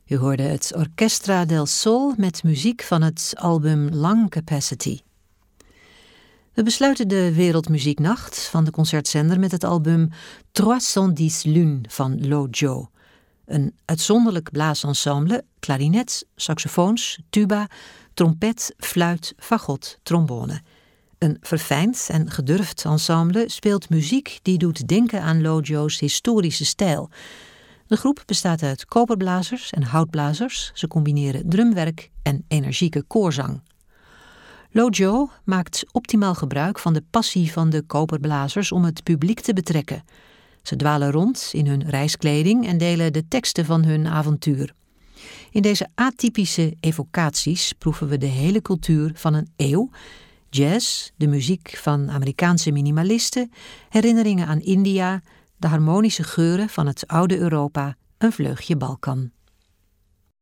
U hoorde het Orchestra del Sol met muziek van het album Lung Capacity. We besluiten de Wereldmuzieknacht van de Concertzender met het album 310 Lunes van Lo Jo. Een uitzonderlijk blaasensemble, klarinet, saxofoons, tuba, trompet, fluit, fagot, trombone. Een verfijnd en gedurfd ensemble speelt muziek die doet denken aan Lo Jo's historische stijl. De groep bestaat uit koperblazers en houtblazers. Ze combineren drumwerk en energieke koorzang. Lo Jo maakt optimaal gebruik van de passie van de koperblazers om het publiek te betrekken. Ze dwalen rond in hun reiskleding en delen de teksten van hun avontuur. In deze atypische evocaties proeven we de hele cultuur van een eeuw, jazz, de muziek van Amerikaanse minimalisten, herinneringen aan India, de harmonische geuren van het oude Europa, een vleugje Balkan.